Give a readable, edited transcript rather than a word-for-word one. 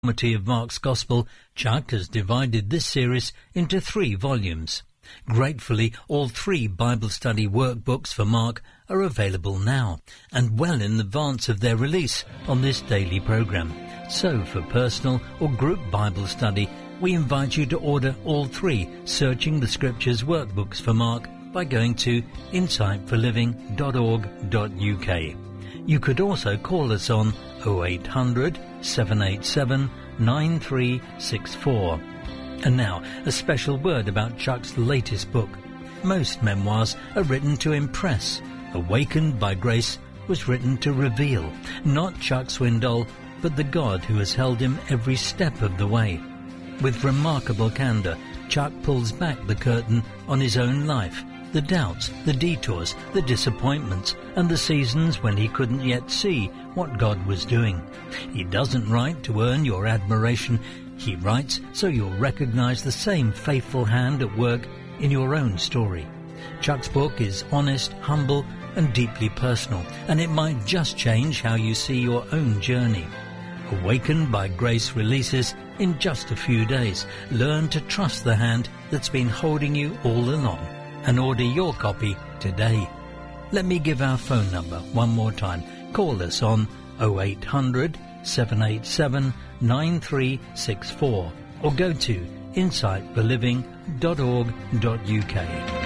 Commentary of Mark's Gospel, Chuck has divided this series into 3 volumes. Gratefully, all 3 Bible study workbooks for Mark are available now, and well in advance of their release on this daily program. So, for personal or group Bible study, we invite you to order all 3 Searching the Scriptures workbooks for Mark by going to insightforliving.org.uk. You could also call us on 0800 787 9364. And now, a special word about Chuck's latest book. Most memoirs are written to impress. Awakened by Grace was written to reveal, not Chuck Swindoll, but the God who has held him every step of the way. With remarkable candor, Chuck pulls back the curtain on his own life, the doubts, the detours, the disappointments, and the seasons when he couldn't yet see what God was doing. He doesn't write to earn your admiration. He writes so you'll recognize the same faithful hand at work in your own story. Chuck's book is honest, humble, and deeply personal, and it might just change how you see your own journey. Awakened by Grace releases in just a few days. Learn to trust the hand that's been holding you all along, and order your copy today. Let me give our phone number one more time. Call us on 0800 787 9364 or go to insightforliving.org.uk.